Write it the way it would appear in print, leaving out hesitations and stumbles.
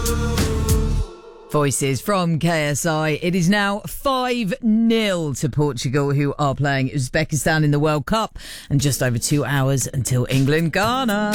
Voices from KSI. It is now 5-0 to Portugal, who are playing Uzbekistan in the World Cup, and just over 2 hours until England-Ghana.